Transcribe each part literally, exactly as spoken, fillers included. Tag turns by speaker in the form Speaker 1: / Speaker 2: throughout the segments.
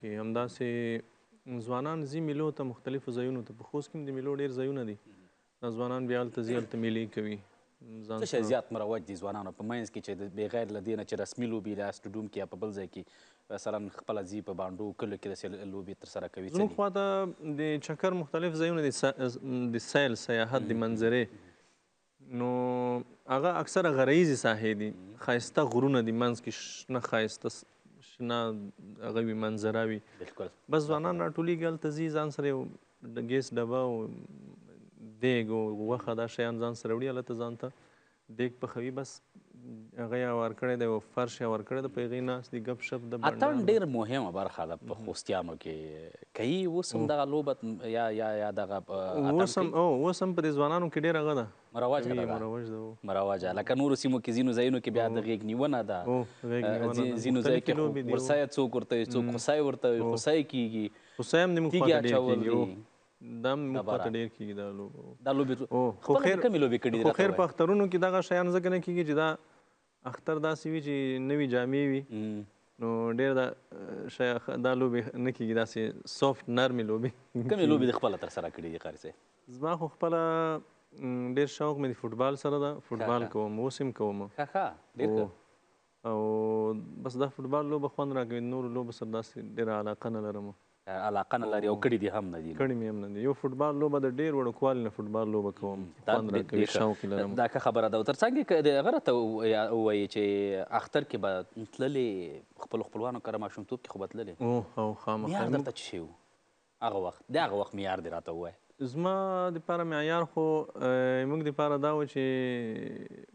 Speaker 1: کې همداسې ځوانان ځي میلو ته مختلفو ځایونو ته. په خوست کې هم د میلو ډېر ځایونه دي. دا ځوانان بیا هلته ځي، هلته میلې کوي.
Speaker 2: څه شی زیات مروج دي ځوانانو په منځ کې چې بغیر له دې نه چې رسمي لوبې یا سټډیوم کې یا په بل ځای کې مثلا خپله ځي په بانډو کلیو کې داسې لوبې ترسره کوي؟
Speaker 1: زموږ خواته د چکر مختلف ځایونه دي، د سیل سیاحت د منظرې، نو هغه اکثره غرایزي ساحې دي، ښایسته غرونه دي، منځ کې شنه ښایسته شنه هغه وي، منظره وي. بس ځوانان راټولیږي، هلته ځي، ځان سره یو ګیس ډبه او دیګ او غوښه دا شیان ځان سره وړي، هلته ځان ته دیګ پخوي. بس هغه یې هوار کړی دی، یو فرش یې هوار کړی دی، په هغې ناست دي، ګپ شپ د
Speaker 2: اتڼ ډېر مهمه برخه ده په خوستیانو کې. کوي اوس هم دغه لوبه یا یا یا دغه
Speaker 1: اوس هم او اوس هم په دې ځوانانو کې ډېر هغه ده،
Speaker 2: مروجه ده
Speaker 1: مروج ده
Speaker 2: مروجه. لکه نورو سیمو کې ځینو ځایونو کې بیا د غېږ نیونه ده، ځینو ځای کې ورسایه څوک ورته وي، څوک خوسی ورته وي، خوسی کېږي،
Speaker 1: خوسی هم زموږ خواته ډېر کېږي. دا هم
Speaker 2: دا
Speaker 1: موږ خواته ډېر کېږي دا لوبه.
Speaker 2: دا لوبې خپله دې کمې لوبې کړي دي؟
Speaker 1: خو خیر په اخترونو کې دغه شیان ځکه نه کېږي چې دا اختر داسې وي چې نوي جامې وي، نو ډېر دا شی دا لوبې نه کېږي، داسې سافټ نرمې لوبې.
Speaker 2: کومې لوبې دې خپله ترسره کړي دي قاري صاحب؟
Speaker 1: زما خو خپله ډېر شوق مې د فوټبال سره ده، فوټبال کوم، اوس هم کوم.
Speaker 2: ښه ښه، ډېر ښه.
Speaker 1: او بس دا فوټبال لوبه خوند راکوي، نورو لوبو سره داسې ډېره علاقه نه لرم.
Speaker 2: علاقه نه لري او کړي دي هم نه دي؟
Speaker 1: کړي مې هم نه دي. یو فوټبال لوبه د ډېر وړوکوالي نه فوټبال لوبه کوم، خوند راکوي، شوق یې لرم.
Speaker 2: دا ښه خبره ده. او تر څنګ یې د هغه راته ووایي چې اختر کې به تللې خپلو خپلوانو کره ماشومتوب کې خو به تللې؟
Speaker 1: اوه او خامخا.
Speaker 2: معیار درته څه شی و هغه وخت؟ د هغه وخت معیار دې راته ووایه.
Speaker 1: زما دپاره معیار خو موږ دپاره دا و چې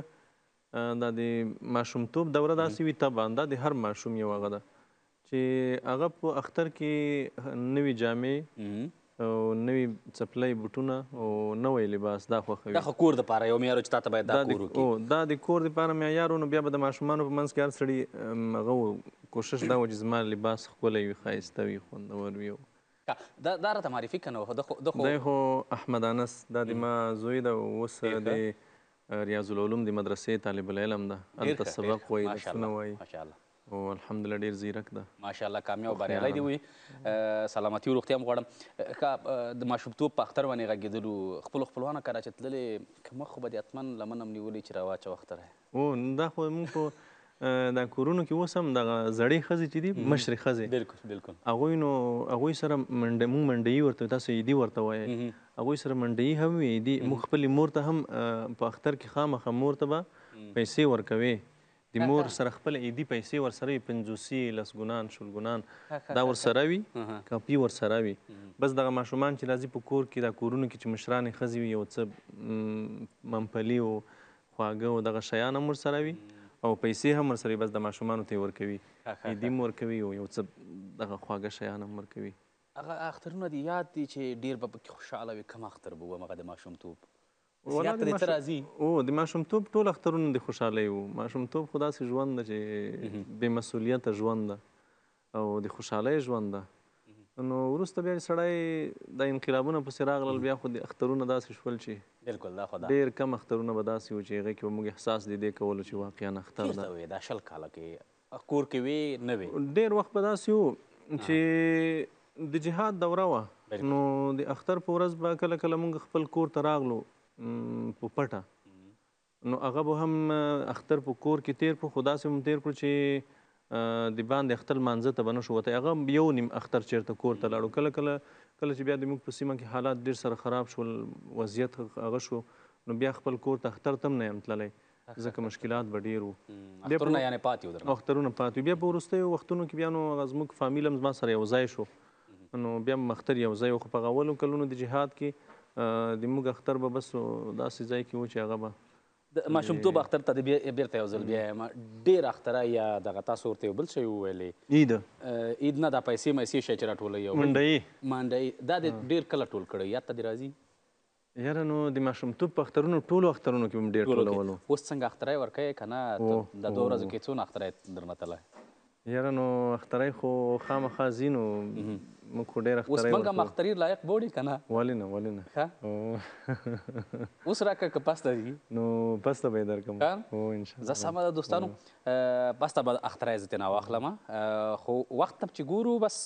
Speaker 1: موږ دا د ماشومتوب دوره داسې وي، طبعا دا د هر ماشوم یو هغه ده چې هغه په اختر کې نوي جامې او نوي څپلۍ، بوټونه او نوی لباس دا خوښوي.
Speaker 2: دا خو کور دپاره یو معیار و چې تا ته باید دا کور وکړي.
Speaker 1: دا د کور دپاره معیار و، نو بیا به د ماشومانو په منځ کې هر سړي هغه و، کوشش دا و چې زما لباس ښکلی وي، ښایسته وي، خوندور وي.
Speaker 2: دا دا راته معرفي که نه و؟
Speaker 1: دی خو احمد انس، دا د ما زوی ده، اوس د ریاض العلوم د مدرسې طالب العلم ده، هلته سبق وایي، درسونه وایي، او الحمدلله ډېر زیرک ده.
Speaker 2: ماشاءالله کامیاب بریالی دې وي. سلامتي او روغتیا هم غواړم. که د ماشومتوب په اختر باندې غږېدلو خپلو خپلوانو کره چې تللې، که مخ خو به دې حتما لمن هم نیولې چې راواچوه اختره؟
Speaker 1: او دا خو موږ په دا کورونو کې اوس هم دغه زړې ښځې چې دي، مشرې ښځې،
Speaker 2: بلکل بلکل،
Speaker 1: هغوی نو هغوی سره منډه، موږ منډهي ورته، تاسو عیدي ورته وایئ، هغوی سره منډهي هم وي. عیدي موږ خپلې مور ته هم په اختر کې خامخا مور ته به پیسې ورکوې، د مور سره خپل عیدي پیسې ورسره وي، پنځوسي، لسګونان، شلګونان دا ورسره وي، کاپي ورسره وي. بس دغه ماشومان چې راځي په کور کې، دا کورونو کې چې مشرانې ښځې وي، یو څه ممپلي او خواږه او دغه شیان هم ورسره وي او پیسې هم ورسره وي. بس د ماشومانو ته یې ورکوي، عیدي هم ورکوي او یو څه دغه خواږه شیان هم ورکوي.
Speaker 2: هغه اخترونه دې یاد دي چې ډېر به پکې خوشحاله وي؟ کوم اختر به و هغه د ماشومتوب؟ یاد ته دې څه راځي؟
Speaker 1: او د ماشومتوب ټول اخترونه د خوشحالۍ وو. ماشومتوب خو داسې ژوند ده چې بې مسؤلیته ژوند ده او د خوشحالۍ ژوند ده. نو وروسته بیا سړی د انقلابونو پسې راغلل، بیا خو د اخترونه داسې شول چې
Speaker 2: بلکل دا خو ده،
Speaker 1: ډېر کم اخترونه به داسې وو چې هغې کې به موږ احساس د دې کولو چې واقعا اختر ده.
Speaker 2: چېرته وې دا شل کاله کې کور کې وې نه وې؟
Speaker 1: ډېر وخت به داسې وو چې د جهاد دوره وه، نو د اختر په ورځ به کله کله موږ خپل کور ته راغلو په پټه، نو هغه به هم اختر په کور کې تېر کړو، خو داسې هم تېر کړو چې د باندې اختر لمانځه ته به نه شو وتی، هغه یو نیم اختر چېرته کور ته لاړو. کله کله کله چې بیا د موږ په سیمه کې حالات ډېر سره خراب شول، وضعیت هغه شو، نو بیا خپل کور ته اختر ته هم نه یم تللی، ځکه مشکلات به ډېر وو.
Speaker 2: اخترونه یعنې پاتې وو درنه؟
Speaker 1: اخترونه پاتې وو. بیا په وروستیو وختونو کې بیا نو هغه زموږ فامیل هم زما سره یو ځای شو، نو بیا هم اختر یو ځای و. خو په هغه اولو کلونو د جهاد کې د موږ اختر به بس داسې ځای کې و چې هغه به
Speaker 2: د ماشومتوب اختر ته دې بېرته یو ځل بیایم. ډېر اختره یا دغه تاسو ورته یو بل شی وویلې؟
Speaker 1: عید.
Speaker 2: عید نه، دا پیسې میسې شی چې راټولوئ،
Speaker 1: منډهي
Speaker 2: منډهي، دا دې ډېر کله ټول کړی؟ یاد ته دې راځي؟
Speaker 1: یاره نو د ماشومتوب په اخترونو ټولو اخترونو کې هم ډېر ټولولو.
Speaker 2: اوس څنګه اختری ورکوې که نه؟ د دوه ورځو کې څونه اختری درنه تللی؟
Speaker 1: یاره نو اختری خو خامخا ځي، نو موږ خو ډېر
Speaker 2: اوس
Speaker 1: اخترۍ
Speaker 2: موږ هم اختري لایق بولي که نه
Speaker 1: ولې نه ولې نه
Speaker 2: اوس راکړه که پسته دي
Speaker 1: نو پسته به یې درکړم هو انشاءالله
Speaker 2: زه سمه ده دوستانو پسته به اختری زه ترېنه واخلم خو وخت ته چې ګورو بس